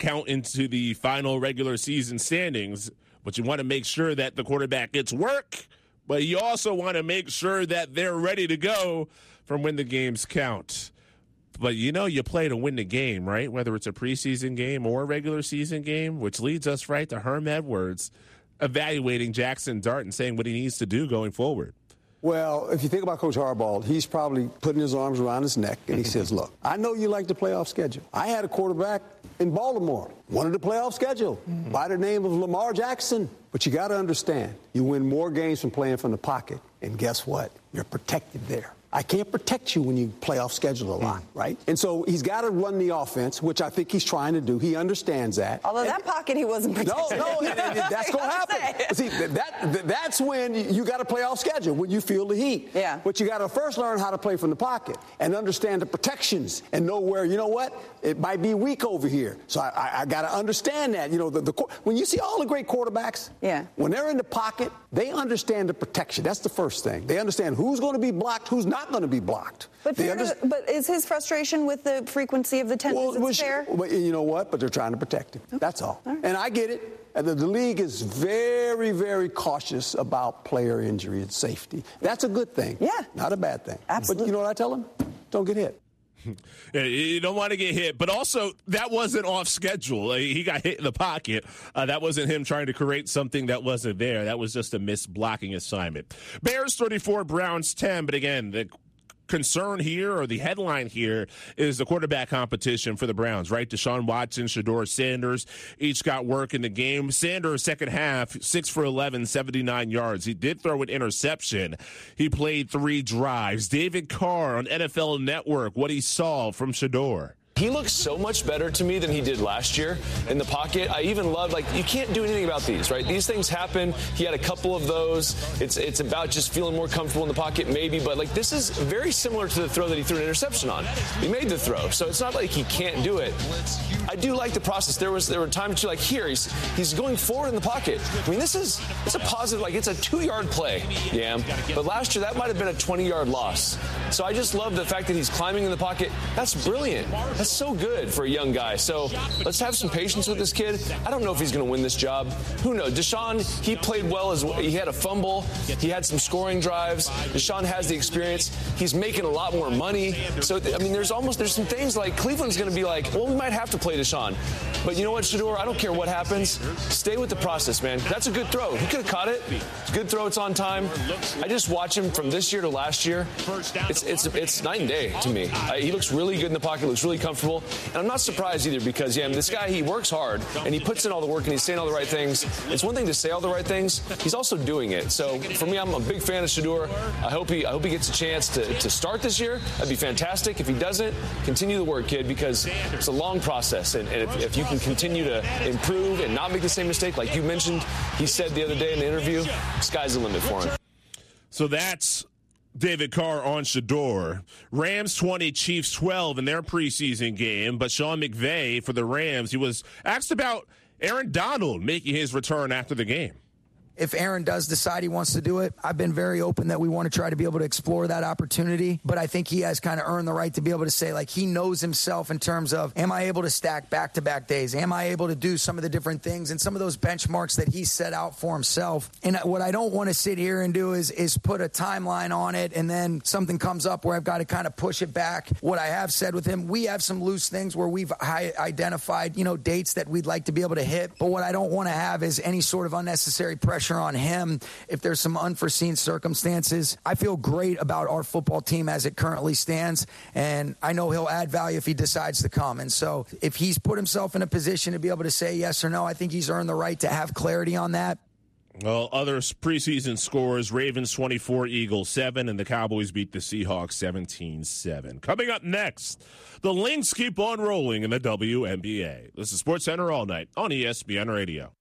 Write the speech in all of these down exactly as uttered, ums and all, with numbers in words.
count into the final regular season standings, but you want to make sure that the quarterback gets work, but you also want to make sure that they're ready to go from when the games count. But, you know, you play to win the game, right? Whether it's a preseason game or a regular season game, which leads us right to Herm Edwards evaluating Jackson Dart and saying what he needs to do going forward. Well, if you think about Coach Harbaugh, he's probably putting his arms around his neck, and he says, look, I know you like the playoff schedule. I had a quarterback in Baltimore, wanted the playoff schedule mm-hmm. by the name of Lamar Jackson. But you got to understand, you win more games from playing from the pocket, and guess what? You're protected there. I can't protect you when you play off schedule a lot, right? And so he's got to run the offense, which I think he's trying to do. He understands that. Although and, that pocket he wasn't protected. No, no, and, and that's going to happen. See, that, that's when you got to play off schedule, when you feel the heat. Yeah. But you got to first learn how to play from the pocket and understand the protections and know where, you know what, it might be weak over here. So I, I, I got to understand that. You know, the, the when you see all the great quarterbacks, yeah. when they're in the pocket, they understand the protection. That's the first thing. They understand who's going to be blocked, who's not going to be blocked. But, fair to, but is his frustration with the frequency of the tendencies well, fair? Well, you know what? But they're trying to protect him. Okay. That's all. all right. And I get it. And the, the league is very, very cautious about player injury and safety. That's a good thing. Yeah. Not a bad thing. Absolutely. But you know what I tell them? Don't get hit. Yeah, you don't want to get hit, but also that wasn't off schedule. He got hit in the pocket. Uh, that wasn't him trying to create something that wasn't there. That was just a missed blocking assignment. Bears thirty-four, Browns ten, but again, the concern here, or the headline here, is the quarterback competition for the Browns, right? Deshaun Watson, Shedeur Sanders each got work in the game. Sanders, second half, six for eleven, seventy-nine yards. He did throw an interception. He played three drives. David Carr on N F L Network, what he saw from Shedeur. He looks so much better to me than he did last year in the pocket. I even love, like, you can't do anything about these, right? These things happen. He had a couple of those. It's it's about just feeling more comfortable in the pocket, maybe. But, like, this is very similar to the throw that he threw an interception on. He made the throw, so it's not like he can't do it. I do like the process. There was there were times, like, here, he's he's going forward in the pocket. I mean, this is it's a positive, like, it's a two-yard play, yeah. But last year, that might have been a twenty-yard loss. So I just love the fact that he's climbing in the pocket. That's brilliant. That's so good for a young guy. So let's have some patience with this kid. I don't know if he's going to win this job. Who knows? Deshaun, he played well as well. He had a fumble. He had some scoring drives. Deshaun has the experience. He's making a lot more money. So, I mean, there's almost, there's some things like Cleveland's going to be like, well, we might have to play Deshaun. But you know what, Shedeur? I don't care what happens. Stay with the process, man. That's a good throw. He could have caught it. It's a good throw. It's on time. I just watch him from this year to last year. It's it's it's night and day to me. Uh, he looks really good in the pocket. Looks really comfortable. And I'm not surprised either because, yeah, this guy, he works hard and he puts in all the work and he's saying all the right things. It's one thing to say all the right things. He's also doing it. So for me, I'm a big fan of Shedeur. I hope he I hope he gets a chance to, to start this year. That'd be fantastic. If he doesn't, continue the work, kid, because it's a long process. And, and if, if you can continue to improve and not make the same mistake, like you mentioned, he said the other day in the interview, sky's the limit for him. So that's David Carr on Shedeur. Rams twenty, Chiefs twelve in their preseason game. But Sean McVay for the Rams, he was asked about Aaron Donald making his return after the game. If Aaron does decide he wants to do it, I've been very open that we want to try to be able to explore that opportunity. But I think he has kind of earned the right to be able to say, like, he knows himself in terms of, am I able to stack back-to-back days? Am I able to do some of the different things and some of those benchmarks that he set out for himself? And what I don't want to sit here and do is, is put a timeline on it and then something comes up where I've got to kind of push it back. What I have said with him, we have some loose things where we've identified, you know, dates that we'd like to be able to hit. But what I don't want to have is any sort of unnecessary pressure on him if there's some unforeseen circumstances. I feel great about our football team as it currently stands, and I know he'll add value if he decides to come. And so if he's put himself in a position to be able to say yes or no, I think he's earned the right to have clarity on that. Well, other preseason scores, Ravens twenty-four, Eagles seven, and the Cowboys beat the Seahawks seventeen seven. Coming up next, the Lynx keep on rolling in the W N B A. This is SportsCenter All Night on E S P N Radio.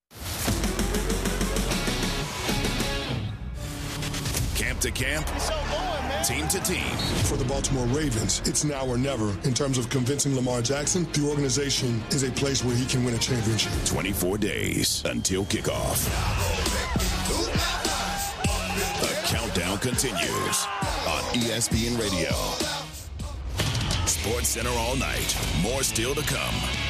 Camp to camp, team to team. For the Baltimore Ravens, it's now or never. In terms of convincing Lamar Jackson, the organization is a place where he can win a championship. twenty-four days until kickoff. The countdown continues on E S P N Radio. SportsCenter All Night. More still to come.